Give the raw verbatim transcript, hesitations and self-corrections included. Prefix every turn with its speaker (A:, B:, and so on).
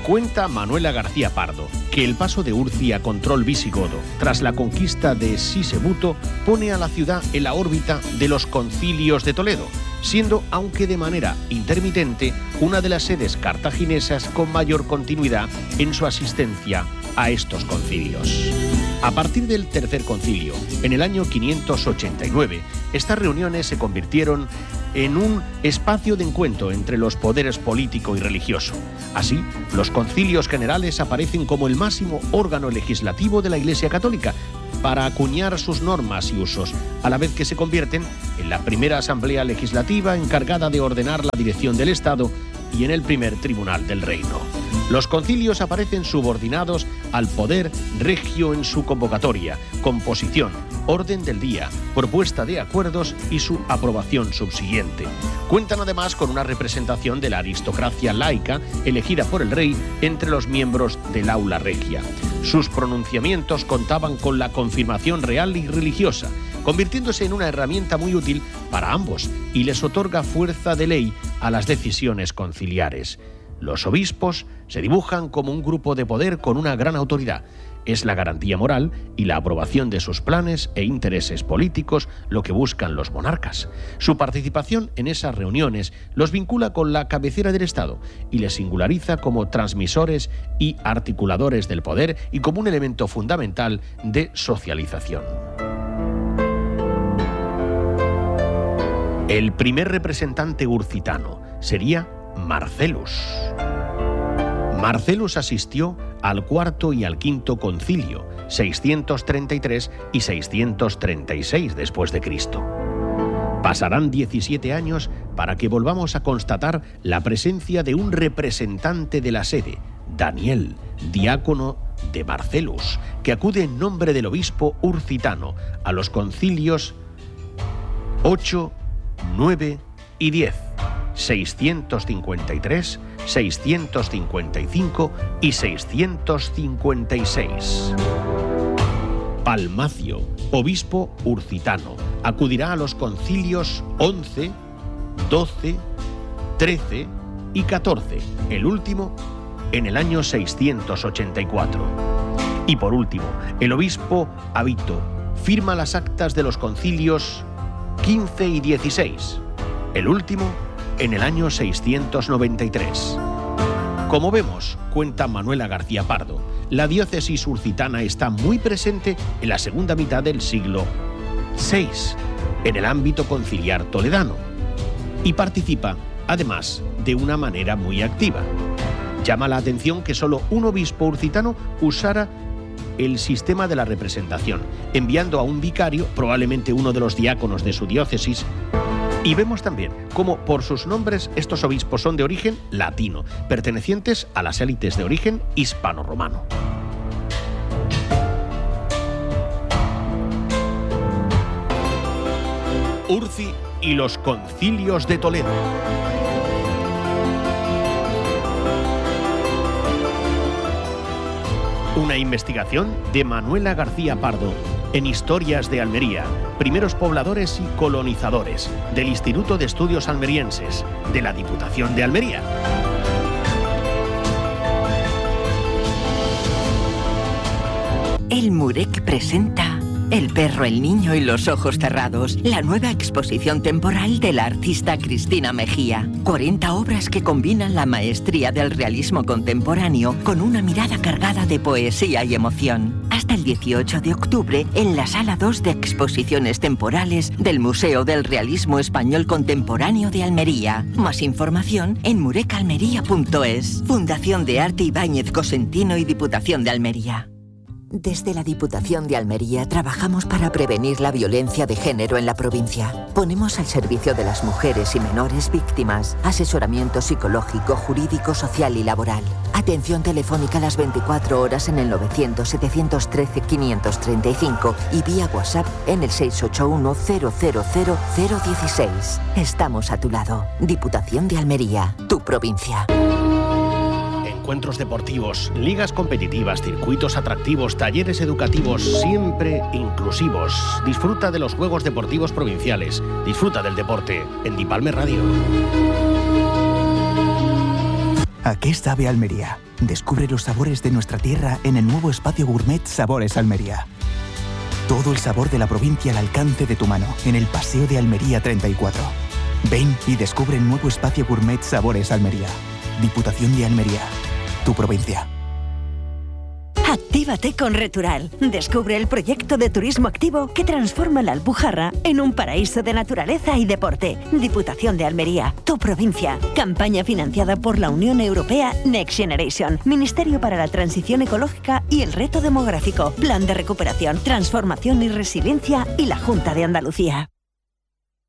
A: Cuenta Manuela García Pardo que el paso de Urci a control visigodo tras la conquista de Sisebuto pone a la ciudad en la órbita de los concilios de Toledo, siendo, aunque de manera intermitente, una de las sedes cartaginesas con mayor continuidad en su asistencia a estos concilios. A partir del tercer concilio, en el año quinientos ochenta y nueve, estas reuniones se convirtieron en un espacio de encuentro entre los poderes político y religioso. Así, los concilios generales aparecen como el máximo órgano legislativo de la Iglesia Católica para acuñar sus normas y usos, a la vez que se convierten en la primera asamblea legislativa encargada de ordenar la dirección del Estado y en el primer tribunal del reino. Los concilios aparecen subordinados al poder regio en su convocatoria, composición, orden del día, propuesta de acuerdos y su aprobación subsiguiente. Cuentan además con una representación de la aristocracia laica elegida por el rey entre los miembros del aula regia. Sus pronunciamientos contaban con la confirmación real y religiosa, convirtiéndose en una herramienta muy útil para ambos y les otorga fuerza de ley a las decisiones conciliares. Los obispos se dibujan como un grupo de poder con una gran autoridad. Es la garantía moral y la aprobación de sus planes e intereses políticos lo que buscan los monarcas. Su participación en esas reuniones los vincula con la cabecera del Estado y les singulariza como transmisores y articuladores del poder y como un elemento fundamental de socialización. El primer representante urcitano sería Marcellus. Marcellus asistió al cuarto y al quinto concilio, seiscientos treinta y tres y seiscientos treinta y seis después de Cristo. Pasarán diecisiete años para que volvamos a constatar la presencia de un representante de la sede, Daniel, diácono de Marcellus, que acude en nombre del obispo urcitano a los concilios ocho, nueve y diez. seiscientos cincuenta y tres, seiscientos cincuenta y cinco y seiscientos cincuenta y seis. Palmacio, obispo urcitano, acudirá a los concilios once, doce, trece y catorce, el último en el año seiscientos ochenta y cuatro. Y por último, el obispo Abito firma las actas de los concilios quince y dieciséis, el último en el año seiscientos noventa y tres. Como vemos, cuenta Manuela García Pardo, la diócesis urcitana está muy presente en la segunda mitad del siglo seis, en el ámbito conciliar toledano, y participa, además, de una manera muy activa. Llama la atención que solo un obispo urcitano usara el sistema de la representación, enviando a un vicario, probablemente uno de los diáconos de su diócesis. Y vemos también cómo por sus nombres estos obispos son de origen latino, pertenecientes a las élites de origen hispano-romano. Urci y los concilios de Toledo. Una investigación de Manuela García Pardo en Historias de Almería, primeros pobladores y colonizadores, del Instituto de Estudios Almerienses, de la Diputación de Almería.
B: El Murec presenta El perro, el niño y los ojos cerrados, la nueva exposición temporal de la artista Cristina Mejía. cuarenta obras que combinan la maestría del realismo contemporáneo con una mirada cargada de poesía y emoción. Hasta el dieciocho de octubre en la Sala dos de Exposiciones Temporales del Museo del Realismo Español Contemporáneo de Almería. Más información en murecalmería punto es. Fundación de Arte Ibáñez Cosentino y Diputación de Almería. Desde la Diputación de Almería trabajamos para prevenir la violencia de género en la provincia. Ponemos al servicio de las mujeres y menores víctimas asesoramiento psicológico, jurídico, social y laboral. Atención telefónica las veinticuatro horas en el novecientos, setecientos trece, quinientos treinta y cinco y vía WhatsApp en el seis ocho uno, cero cero cero, cero uno seis. Estamos a tu lado. Diputación de Almería, tu provincia.
A: Encuentros deportivos, ligas competitivas, circuitos atractivos, talleres educativos, siempre inclusivos. Disfruta de los Juegos Deportivos Provinciales. Disfruta del deporte en Dipalme Radio.
C: ¿A qué sabe Almería? Descubre los sabores de nuestra tierra en el nuevo espacio gourmet Sabores Almería. Todo el sabor de la provincia al alcance de tu mano, en el Paseo de Almería treinta y cuatro. Ven y descubre el nuevo espacio gourmet Sabores Almería. Diputación de Almería, tu provincia.
D: Actívate con Retural. Descubre el proyecto de turismo activo que transforma la Alpujarra en un paraíso de naturaleza y deporte. Diputación de Almería, tu provincia. Campaña financiada por la Unión Europea Next Generation, Ministerio para la Transición Ecológica y el Reto Demográfico, Plan de Recuperación, Transformación y Resiliencia y la Junta de Andalucía.